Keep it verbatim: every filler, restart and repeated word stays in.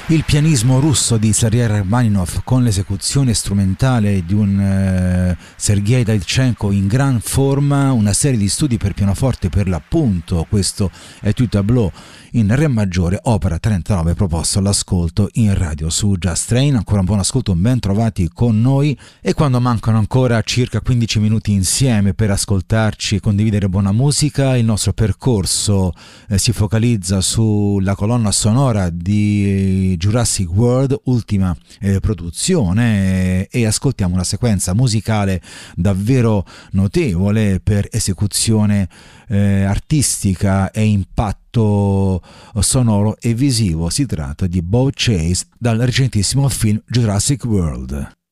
Il pianismo russo di Sergei Rachmaninov con l'esecuzione strumentale di un eh, Sergei Daidenko in gran forma, una serie di studi per pianoforte per l'appunto, questo è Etude Tableau in Re maggiore, opera trentanove, proposto all'ascolto in radio su Just Train. Ancora un buon ascolto, ben trovati con noi, e quando mancano ancora circa quindici minuti insieme per ascoltarci e condividere buona musica, il nostro percorso eh, si focalizza sulla colonna sonora di Jurassic World, ultima eh, produzione, e ascoltiamo una sequenza musicale davvero notevole per esecuzione eh, artistica e impatto sonoro e visivo. Si tratta di Bob Chase dal recentissimo film Jurassic World.